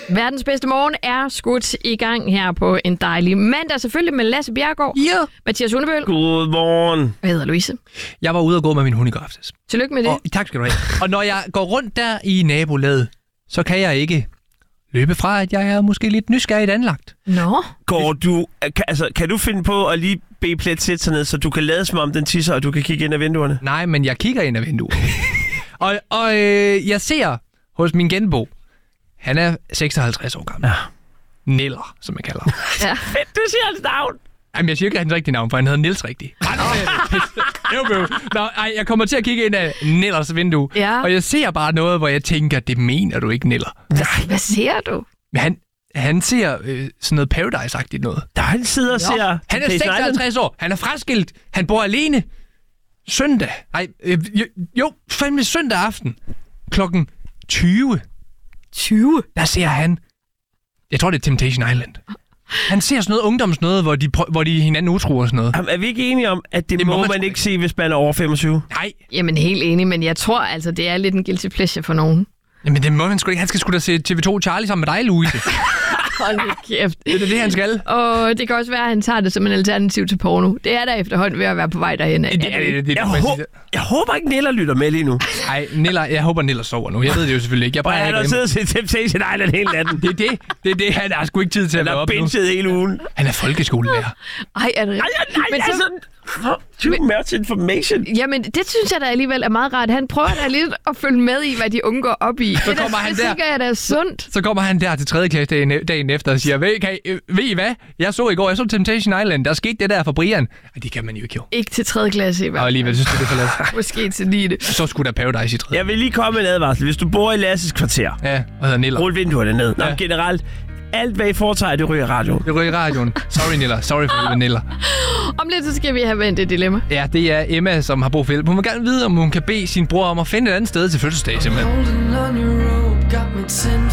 Verdens bedste morgen er skudt i gang her på en dejlig mandag. Selvfølgelig med Lasse Bjerregaard. Ja. Mathias Hundebøl. Godmorgen. Jeg hedder Louise. Jeg var ude og gå med min hund i går aftes. Tillykke med det. Tak skal du have. Og når jeg går rundt der i nabolaget, så kan jeg ikke løbe fra, at jeg er måske lidt nysgerrigt anlagt. Nå. Går du... kan du finde på at lige bede Plet sætte sig ned, så du kan lade som om den tisser, og du kan kigge ind ad vinduerne? Nej, men jeg kigger ind ad vinduet. og jeg ser hos min genbo, han er 56 år gammel. Ja. Neller, som man kalder ham. Ja. Fedt, du siger hans navn. Jamen, jeg siger ikke hans rigtige navn, for han hedder Niels rigtigt. Jeg kommer til at kigge ind ad Nellers vindue, Ja. og jeg ser bare noget, hvor jeg tænker, det mener du ikke, Neller. Hvad ser du? Men han ser sådan noget Paradise-agtigt noget. Der han sidder og ser... Han er 56 år. Han er fraskilt. Han bor alene. Søndag. Fandme søndag aften. Klokken 20. 20? Der ser han... Jeg tror, det er Temptation Island. Han ser sådan noget ungdomsnøde, hvor de hinanden utruer og sådan noget. Jamen, er vi ikke enige om, at det må man ikke se, hvis man er over 25? Nej. Jamen, helt enig, men jeg tror altså, det er lidt en guilty pleasure for nogen. Jamen, det må man sgu ikke. Han skal sgu da se TV2 Charlie sammen med dig, Louise. Hold kæft. Det er det, han skal. Og det kan også være, at han tager det som en alternativ til porno. Det er der efterhånden ved at være på vej derhen. Jeg håber ikke, Neller lytter med lige nu. Nej, jeg håber, Neller sover nu. Jeg ved det jo selvfølgelig ikke. Han har siddet og set Temptation Island hele natten. Det er det. Han har sgu ikke tid til at være op nu. Han har binget hele ugen. Han er folkeskolelærer. Ej, er det rigtigt? Nej, altså... Too much information. Jamen, det synes jeg da alligevel er meget rart. Han prøver da lidt at følge med i, hvad de unge går op i. Så kommer han det der. tænker jeg, der er sundt. Så kommer han der til 3. klasse dagen efter og siger, ved I hvad? Jeg så Temptation Island. Der skete det der for Brian. Og det kan man jo ikke jo. Ikke til 3. klasse i hvert fald. Og alligevel synes du, det er for lavt. Måske til 9. Så skulle der Paradise i 3. Jeg vil lige komme med en advarsel. Hvis du bor i Lasses kvarter, Ja, hvad hedder Neller? rul vinduerne ned. Nå, Ja. generelt, alt hvad I foretager, det ryger i radioen. Det ryger i radioen. Sorry, Neller. Sorry for Neller. Om lidt, så skal vi have vendt et dilemma. Ja, det er Emma, som har brug for hjælp. Hun vil gerne vide, om hun kan bede sin bror om at finde et andet sted til fødselsdag, simpelthen. Holding on your rope got me 10